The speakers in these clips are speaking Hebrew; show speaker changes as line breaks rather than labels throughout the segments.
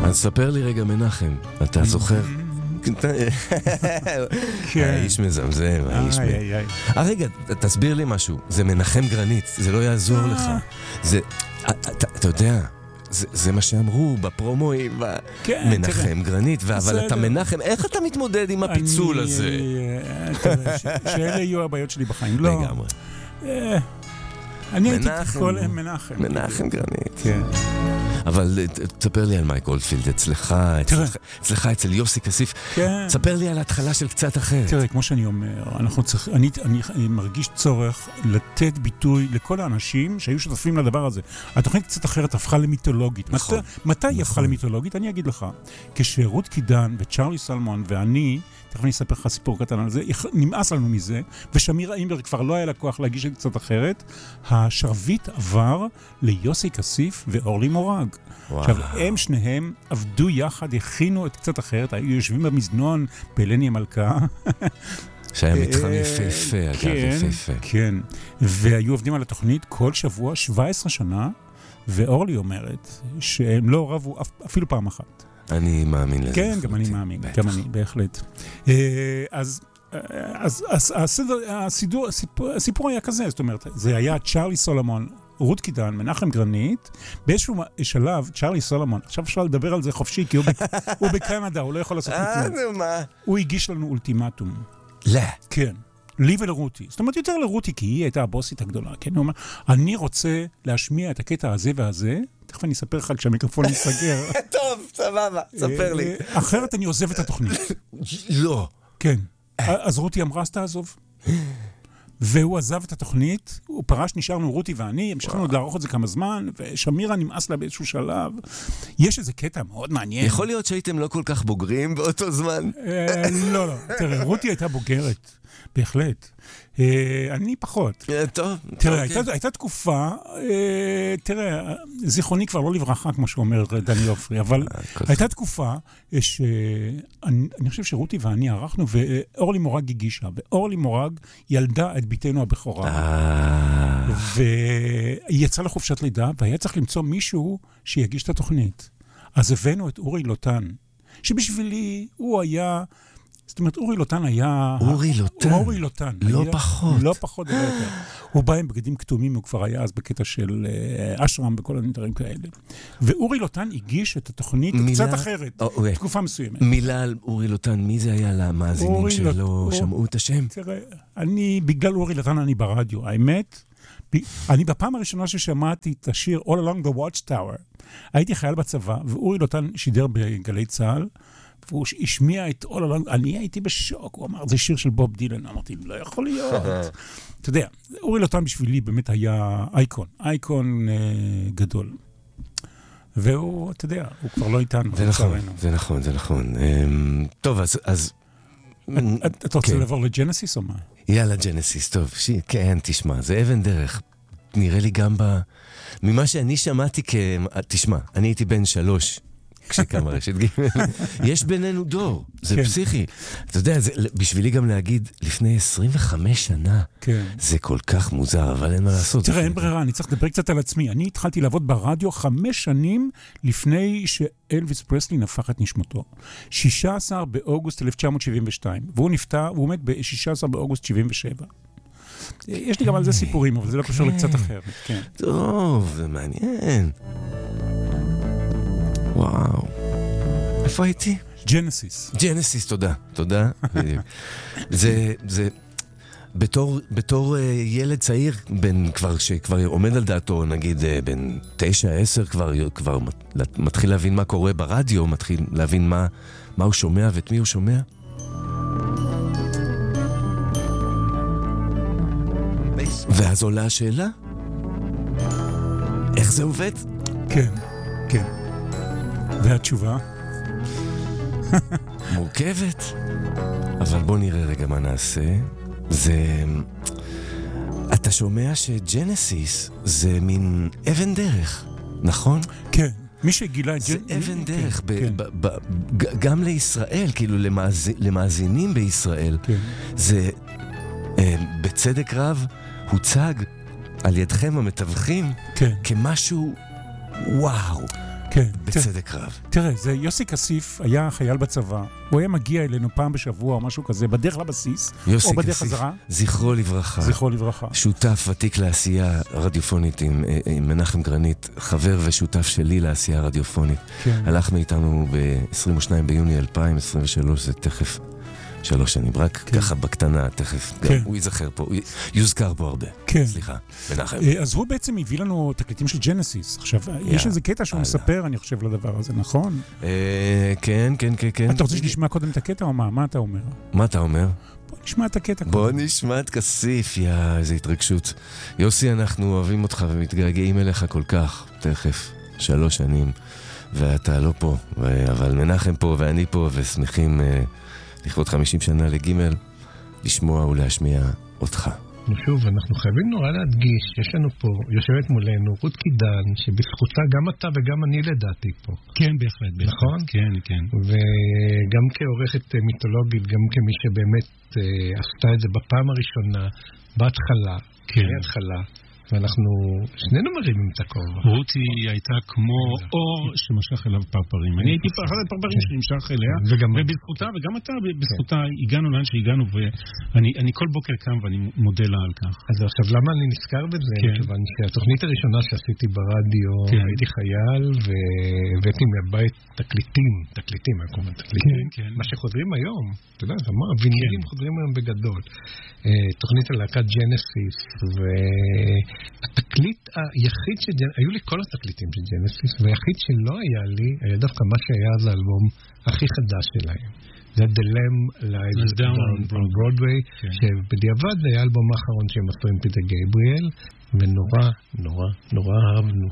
אז ספר לי רגע מנחם, אתה זוכר? האיש מזמזם, האיש רגע, תסביר לי משהו, זה מנחם גרנית, זה לא יעזור לך. אתה יודע, זה מה שאמרו בפרומואים, מנחם גרנית, אבל אתה מנחם, איך אתה מתמודד עם הפיצול הזה?
שאלה יהיו הבעיות שלי בחיים, לא.
לגמרי.
אני הייתי כל מנחם.
מנחם גרנית. כן. אבל תספר לי על מייק גולדפילד, אצלך, אצל יוסי כסיף. תספר לי על ההתחלה של קצת אחרת.
תראה, כמו שאני אומר, אני מרגיש צורך לתת ביטוי לכל האנשים שהיו שותפים לדבר הזה. התוכנית קצת אחרת הפכה למיתולוגית. מתי היא הפכה למיתולוגית? אני אגיד לך. כשרות קידן וצ'רלי סלמון ואני, תכף אני אספר לך סיפור קטן על זה, נמאס לנו מזה, ושמיר אימברג כבר לא היה לקוח להגיש את קצת אחרת, השרביט עבר ליוסי כסיף ואורלי מורג. עכשיו, הם שניהם עבדו יחד, הכינו את קצת אחרת, היו יושבים במזנון באלני המלכה.
שהיה מתחם יפהפה, אגב, יפהפה.
כן, והיו עובדים על התוכנית כל שבוע, 17 שנה, ואורלי אומרת שהם לא רבו אפילו פעם אחת.
אני מאמין לזה.
כן, גם אני מאמין, גם אני, בהחלט. אז הסיפור היה כזה, זאת אומרת, זה היה צ'רלי סולומון, רות קידן, מנחם גרנית, באיזשהו שלב, צ'רלי סולומון, עכשיו אפשר לדבר על זה חופשי, כי הוא בקנדה, הוא לא יכול לעשות כלום. הוא הגיש לנו אולטימטום.
לא.
כן. לי ולרותי. זאת אומרת, יותר לרותי, כי היא הייתה הבוסית הגדולה. כן, הוא אומר, אני רוצה להשמיע את הקטע הזה והזה, תכף אני אספר לך כשהמיקרופון ייסגר.
טוב, סבבה, ספר לי.
אחרת אני עוזב את התוכנית.
לא.
כן. אז רותי אמרה, אז תעזוב. והוא עזב את התוכנית, הוא פרש, נשארנו רותי ואני, המשכנו עוד לערוך את זה כמה זמן, ושמירה נמאס לה באיזשהו שלב. יש איזה קטע מאוד מעניין.
יכול להיות שהייתם לא כל כך בוגרים באותו זמן?
לא. תראה, רותי הייתה בוגרת. בהחלט. אני פחות.
טוב.
תראה, הייתה תקופה, תראה, זיכרוני כבר לא לברכה, כמו שאומר דני אופרי, אבל הייתה תקופה שאני חושב שרותי ואני ערכנו, ואורלי מורג הגישה, ואורלי מורג ילדה את ביתנו הבכורה. והיא יצאה לחופשת לידה, והיה צריך למצוא מישהו שיגיש את התוכנית. אז הבאנו את אורי לוטן, שבשבילי הוא היה... זאת אומרת, אורי לוטן היה... אורי לוטן.
לא פחות.
לא פחות ולא יותר. הוא בא עם בגדים כתומים, הוא כבר היה אז בקטע של אשרם וכל הדברים כאלה. ואורי לוטן הגיש את התוכנית קצת אחרת, תקופה מסוימת.
מילה על אורי לוטן, מי זה היה למאזינים שלא שמעו את השם?
תראה, בגלל אורי לוטן אני ברדיו. האמת, אני בפעם הראשונה ששמעתי את השיר All Along the Watchtower, הייתי חייל בצבא, ואורי לוטן שידר בגלי צה"ל, והוא השמיע את All Along, אני הייתי בשוק, הוא אמר, זה שיר של בוב דילן, אמרתי, לא יכול להיות. אתה יודע, אורי לוטן בשבילי באמת היה אייקון גדול. והוא, אתה יודע, הוא כבר לא איתנו.
זה נכון. טוב, אז...
אתה רוצה לעבור לג'נסיס או מה?
יאללה, ג'נסיס, טוב, כן, תשמע, זה אבן דרך. נראה לי גם ממה שאני שמעתי תשמע, אני הייתי בן 3, כשקמה רשת ג' יש בינינו דור, זה פסיכי. אתה יודע, בשבילי גם להגיד, לפני 25 שנה, זה כל כך מוזר, אבל אין מה לעשות.
תראה, אין ברירה, אני צריך לדבר קצת על עצמי. אני התחלתי לעבוד ברדיו 5 שנים לפני שאלוויס פרסלי נפח את נשמתו. 16 באוגוסט 1972, והוא נפטר, והוא מת ב-16 באוגוסט 77. יש לי גם על זה סיפורים, אבל זה לא קשור לקצת אחר.
טוב, זה מעניין. וואו. איפה הייתי? ג'נסיס, תודה. זה בתור ילד צעיר, שכבר עומד על דעתו, נגיד בין 9-10, כבר מתחיל להבין מה קורה ברדיו, מתחיל להבין מה הוא שומע ואת מי הוא שומע. ואז עולה השאלה, איך זה עובד?
כן. והתשובה?
מורכבת, אבל בוא נראה רגע מה נעשה. אתה שומע שג'נסיס זה מין אבן דרך, נכון?
כן. מי שגילה את
זה אבן דרך, גם לישראל, כאילו למאזינים בישראל. זה בצדק רב הוצג על ידכם המתווכים כמשהו וואו.
כן.
בצדק רב.
תראה, זה יוסי כסיף היה חייל בצבא, הוא היה מגיע אלינו פעם בשבוע או משהו כזה, בדרך לבסיס, או בדרך חזרה.
זכרו לברכה.
זכרו לברכה.
שותף ותיק לעשייה רדיופונית עם מנחם גרנית, חבר ושותף שלי לעשייה רדיופונית.
כן.
הלך מאיתנו ב-22 ביוני 2023, זה תכף 3 שנים, רק ככה בקטנה, תכף, גם הוא ייזכר פה, הוא יוזכר פה הרבה.
כן.
סליחה, מנחם.
אז הוא בעצם הביא לנו תקליטים של ג'נסיס. עכשיו, יש איזה קטע שהוא מספר, אני חושב, לדבר הזה, נכון?
כן.
אתה רוצה שנשמע קודם את הקטע או מה? מה אתה אומר?
מה אתה אומר?
בוא נשמע את הקטע.
בוא נשמע את כסיף, איזה התרגשות. יוסי, אנחנו אוהבים אותך ומתגעגעים אליך כל כך, תכף, 3 שנים, ואתה לא פה, אבל מנחם פה ואני פה, ושמחים לכבוד 50 שנה לג' לשמוע ולהשמיע אותך.
שוב, אנחנו חייבים נורא להדגיש, יש לנו פה, יושבת מולנו, רות קידן, שבזכותה גם אתה וגם אני לדעתי פה.
כן, בהחלט.
נכון?
כן.
וגם כעורכת מיתולוגית, גם כמי שבאמת עשתה את זה בפעם הראשונה, בהתחלה, מההתחלה, ואנחנו שנינו מרימים את הכובע.
רותי הייתה כמו אור שמשך אליו פרפרים. אני הייתי אחד הפרפרים שנמשך אליה, ובזכותה, וגם אתה, בזכותה הגענו לאן שהגענו, ואני כל בוקר קם ואני מודה לה על כך.
אז עכשיו, למה אני נזכר בזה? כיוון שהתוכנית הראשונה שעשיתי ברדיו, הייתי חייל, והבאתי מהבית תקליטים, מה שחוזרים היום, אתה יודע, הווינילים חוזרים היום בגדול. תוכנית הלהקת ג'נסיס, והתקליט היחיד היו לי כל התקליטים של ג'נסיס, והיחיד שלא היה לי, היה דווקא מה שהיה אז האלבום הכי חדש שלהם. זה The Lamb Lies Down on Broadway, שבדיעבד זה היה האלבום האחרון שהם עשו עם פיטר גייבריאל, ונורא, נורא, נורא אהבנו.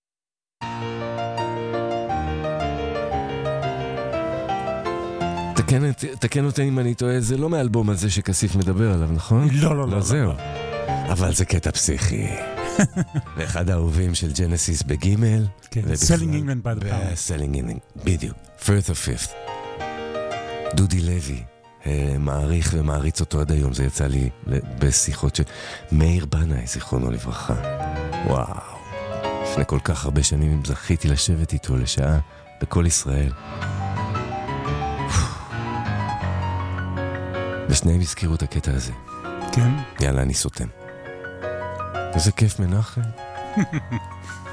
תקן אותי אם אני טועה, זה לא מהאלבום הזה שכסיף מדבר עליו, נכון?
לא.
זהו. אבל זה קטע פסיכי. ואחד האהובים של ג'נסיס בגימל.
Selling England by the Pound.
Selling England, בדיוק. Firth of Fifth. דודי לוי, מעריך ומעריץ אותו עד היום, זה יצא לי בשיחות של מאיר בנאי, זיכרונו לברכה. וואו. לפני כל כך הרבה שנים זכיתי לשבת איתו לשעה בכל ישראל. ושניהם הזכירו את הקטע הזה.
כן?
יאללה, אני סותם. איזה כיף, מנחם.